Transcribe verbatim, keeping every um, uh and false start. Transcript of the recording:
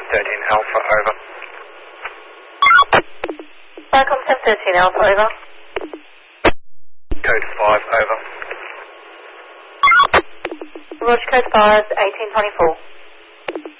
thirteen Alpha, over. Viacom ten thirteen Alpha, over. Code five, over. Roger, code five, eighteen twenty-four.